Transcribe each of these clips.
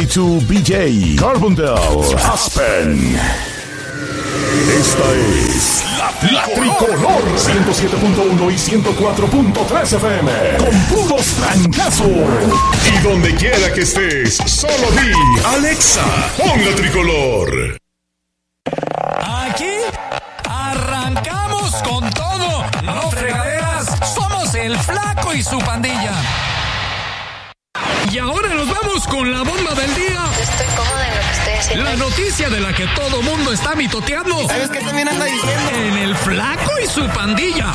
K2 BJ, Carbondale, Aspen. Esta es la Tricolor 107.1 y 104.3 FM con puros trancazos. Y donde quiera que estés, solo di Alexa, pon la Tricolor. Aquí arrancamos con todo. No fregaderas, somos el Flaco y su pandilla. Y ahora nos vamos con la bomba del día. Estoy cómoda en lo que estoy haciendo. La noticia de la que todo mundo está mitoteando. ¿Sabes qué también anda diciendo? En el Flaco y su pandilla.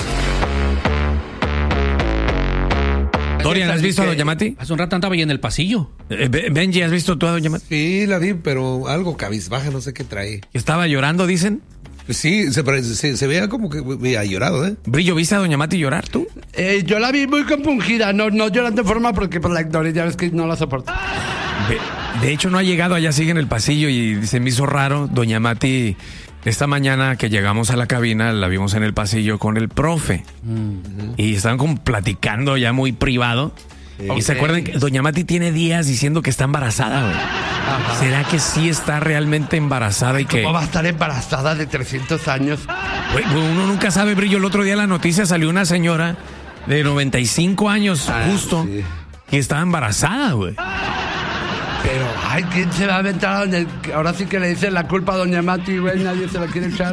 Dorian, ¿has visto a Doña Mati? Hace un rato andaba ahí en el pasillo. Benji, ¿has visto tú a Doña Mati? Sí, la vi, pero algo cabizbaja, no sé qué trae. Estaba llorando, dicen. Sí, se veía como que había llorado, ¿eh? Brillo, ¿viste a Doña Mati llorar tú? Yo la vi muy compungida, no llorando de forma porque pues la ignoré, ya ves que no la soporto. De hecho, no ha llegado, allá sigue en el pasillo y se me hizo raro. Doña Mati, esta mañana que llegamos a la cabina, la vimos en el pasillo con el profe. Y estaban como platicando ya muy privado. Y se acuerdan que Doña Mati tiene días diciendo que está embarazada, güey. ¿Será que sí está realmente embarazada y que... ¿Cómo va a estar embarazada de 300 años? Güey, uno nunca sabe, Brillo. El otro día en la noticia salió una señora de 95 años, justo, sí, que estaba embarazada, güey. Pero, ay, ¿quién se va a aventar? Ahora sí que le dicen la culpa a Doña Mati, güey, nadie se la quiere echar.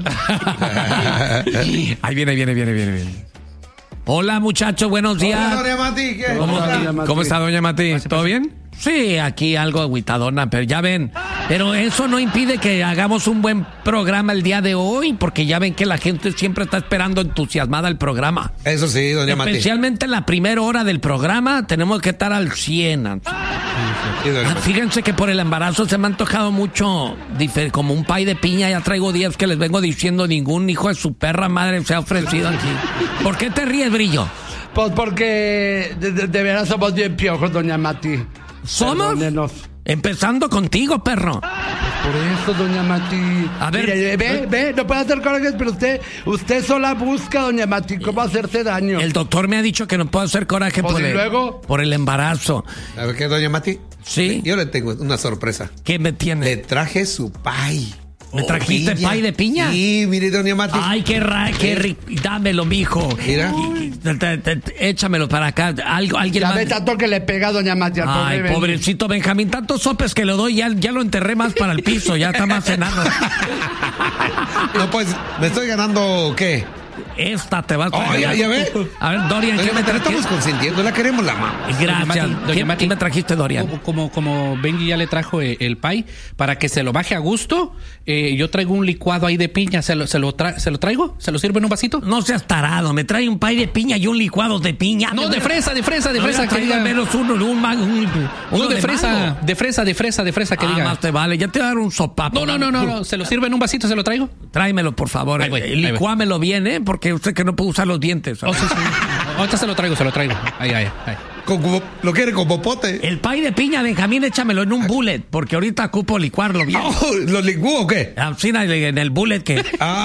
Ahí viene. Hola, muchachos, buenos días. Hola, Doña Mati, ¿qué? ¿Cómo está, Doña Mati? ¿Todo bien? Sí, aquí algo agüitadona, pero ya ven. Pero eso no impide que hagamos un buen programa el día de hoy, porque ya ven que la gente siempre está esperando entusiasmada el programa. Eso sí, Doña Mati. Especialmente en la primera hora del programa tenemos que estar al 100. Sí, Doña Mati. Fíjense que por el embarazo se me ha antojado mucho, como un pay de piña. Ya traigo días que les vengo diciendo, ningún hijo de su perra madre se ha ofrecido aquí. ¿Por qué te ríes, Brillo? Pues porque de veras somos bien piojos, Doña Mati. ¿Somos? Perdónenos. Empezando contigo, perro. Por eso, Doña Mati. A ver. Mire, ve, no puede hacer corajes, pero usted sola busca, Doña Mati, cómo hacerse daño. El doctor me ha dicho que no puedo hacer coraje Pues, ¿y luego? por el embarazo. A ver, ¿qué, Doña Mati? Sí. Yo le tengo una sorpresa. ¿Qué me tiene? Le traje su pay. ¿Me trajiste pay de piña? Sí, mire, Doña Mati. Ay, qué rico. Dámelo, mijo. Mira. Échamelo para acá. Alguien Ya más. ve tanto que le pega, Doña Mati. al Ay, pobre pobrecito Benjamín, tantos sopes que le doy, ya lo enterré más para el piso, ya está más enano. No, pues, ¿me estoy ganando qué? Esta te va a Oh, ya ve. A ver, Dorian, ¿qué Doña me Mati, la estamos trajiste? consintiendo, la queremos, la mamá. Gracias. Doña Mati. ¿Qué me trajiste, Dorian? Como Benji ya le trajo el pay, para que se lo baje a gusto, yo traigo un licuado ahí de piña. ¿Se lo traigo? ¿Se lo sirvo en un vasito? No seas tarado, me trae un pay de piña y un licuado de piña. No, de fresa, que diga. Al menos uno No, de fresa, mango. de fresa, que diga. Más te vale, ya te voy a dar un sopapo. No, ¿se lo sirve en un vasito? ¿Se lo traigo? Tráemelo, por favor. Ahí voy. Licuámelo bien, porque usted que no puede usar los dientes. Oh, sí. Ahorita se lo traigo. Ahí. ¿Lo quiere con popote? El pay de piña, Benjamín, échamelo en un bullet, porque ahorita ocupo licuarlo bien. Oh, ¿lo licuó o qué? Sí, en el bullet que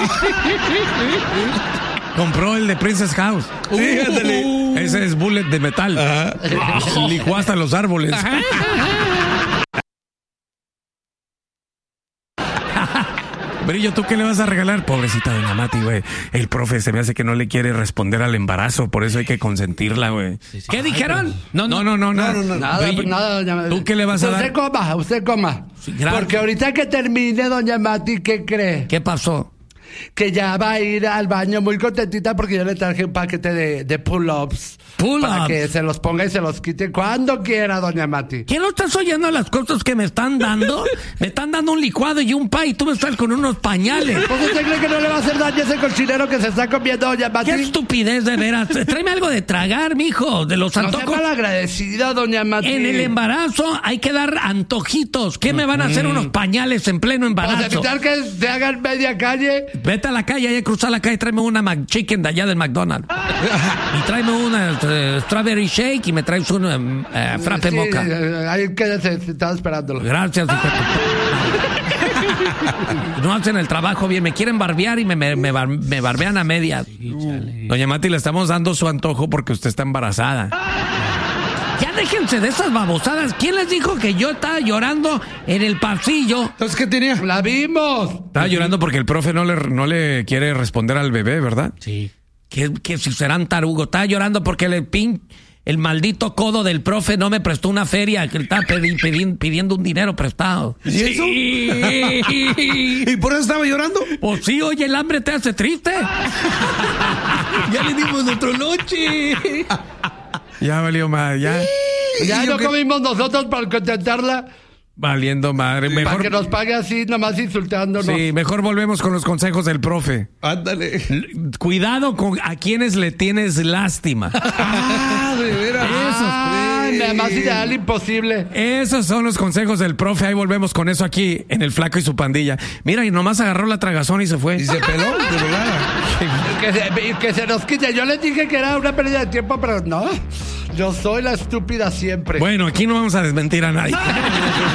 compró el de Princess House. Sí, ándale. Ese es bullet de metal. Licuó hasta los árboles. Brillo, ¿tú qué le vas a regalar? Pobrecita Doña Mati, güey. El profe se me hace que no le quiere responder al embarazo, por eso hay que consentirla, güey. ¿Qué dijeron? No, Nada, Brillo, Doña Mati. ¿tú qué le vas a dar? Usted coma. Sí, gracias. Porque ahorita que termine, Doña Mati, ¿qué cree? ¿Qué pasó? Que ya va a ir al baño muy contentita porque yo le traje un paquete de pull-ups. Para que se los ponga y se los quite cuando quiera, Doña Mati. ¿Qué no estás oyendo las cosas que me están dando? Me están dando un licuado y un pay y tú me estás con unos pañales. ¿Pues usted cree que no le va a hacer daño ese cochinero que se está comiendo, Doña Mati? ¡Qué estupidez, de veras! Tráeme algo de tragar, mijo, de los antojos. No sea malagradecida, Doña Mati. En el embarazo hay que dar antojitos. ¿Qué me van a hacer unos pañales en pleno embarazo? Para evitar que se hagan media calle. Vete a la calle, ahí a cruzar la calle, tráeme una McChicken de allá del McDonald's. Y tráeme una strawberry shake y me traes un frappe mocha. Ahí quédese, estaba esperándolo. Gracias, hijo de tu... No hacen el trabajo bien, me quieren barbear y me barbean a medias. Doña Mati, le estamos dando su antojo porque usted está embarazada. Ya déjense de esas babosadas. ¿Quién les dijo que yo estaba llorando en el pasillo? Entonces, ¿qué tenía? ¡La vimos! Estaba llorando porque el profe no le quiere responder al bebé, ¿verdad? Sí. Que si serán tarugos. Estaba llorando porque el maldito codo del profe no me prestó una feria, que él estaba pidiendo un dinero prestado. ¿Y eso? ¿Y por eso estaba llorando? Pues sí, oye, el hambre te hace triste. Ya le dimos nuestro lonche. Ya valió madre, ya. Ya no comimos nosotros para contentarla. Valiendo madre. Para Mejor, que nos pague así, nomás insultándonos. sí, mejor volvemos con los consejos del profe. Ándale. Cuidado con a quienes le tienes lástima. Ah, de veras. Ay, nada más ideal imposible. Esos son los consejos del profe. Ahí volvemos con eso aquí en El Flaco y su pandilla. Mira, y nomás agarró la tragazón y se fue. Y se peló de volada. Que se nos quite. Yo les dije que era una pérdida de tiempo, pero no. Yo soy la estúpida siempre. Bueno, aquí no vamos a desmentir a nadie.